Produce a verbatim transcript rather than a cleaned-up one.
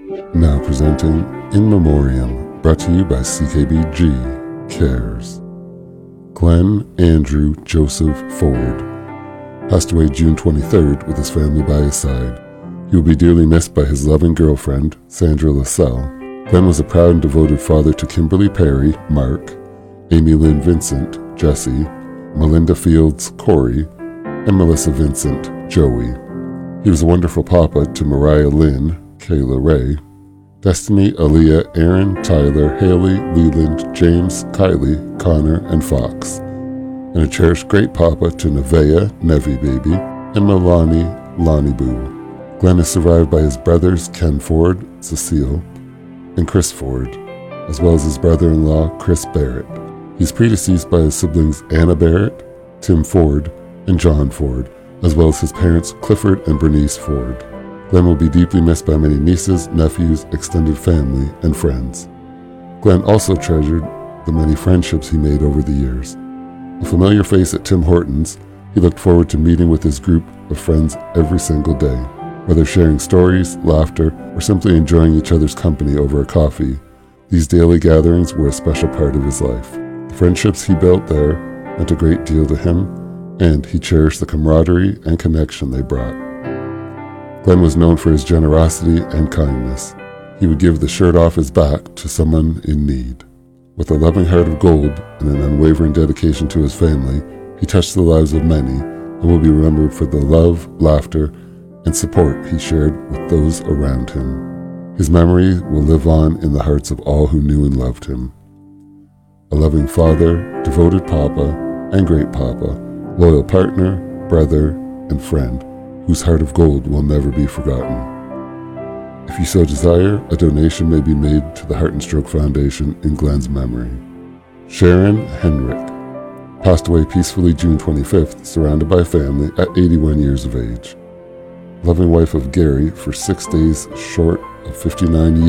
Now presenting In Memoriam, brought to you by C K B G Cares. Glenn Andrew Joseph Ford passed away June twenty-third with his family by his side. He will be dearly missed by his loving girlfriend, Sandra LaSalle. Glenn was a proud and devoted father to Kimberly Perry, Mark, Amy Lynn Vincent, Jesse, Melinda Fields, Corey, and Melissa Vincent, Joey. He was a wonderful papa to Mariah Lynn, Kayla Ray, Destiny, Aaliyah, Aaron, Tyler, Haley, Leland, James, Kylie, Connor, and Fox, and a cherished great papa to Nevaeh, Nevi Baby, and Milani, Lonnie Boo. Glenn is survived by his brothers Ken Ford, Cecile, and Chris Ford, as well as his brother-in-law Chris Barrett. He's predeceased by his siblings Anna Barrett, Tim Ford, and John Ford, as well as his parents Clifford and Bernice Ford. Glenn will be deeply missed by many nieces, nephews, extended family, and friends. Glenn also treasured the many friendships he made over the years. A familiar face at Tim Hortons, he looked forward to meeting with his group of friends every single day. Whether sharing stories, laughter, or simply enjoying each other's company over a coffee, these daily gatherings were a special part of his life. The friendships he built there meant a great deal to him, and he cherished the camaraderie and connection they brought. Glenn was known for his generosity and kindness. He would give the shirt off his back to someone in need. With a loving heart of gold and an unwavering dedication to his family, he touched the lives of many and will be remembered for the love, laughter, and support he shared with those around him. His memory will live on in the hearts of all who knew and loved him. A loving father, devoted papa, and great papa, loyal partner, brother, and friend, whose heart of gold will never be forgotten. If you so desire, a donation may be made to the Heart and Stroke Foundation in Glenn's memory. Sharon Henrik passed away peacefully June twenty-fifth, surrounded by family at eighty-one years of age. Loving wife of Gary for six days short of fifty-nine years.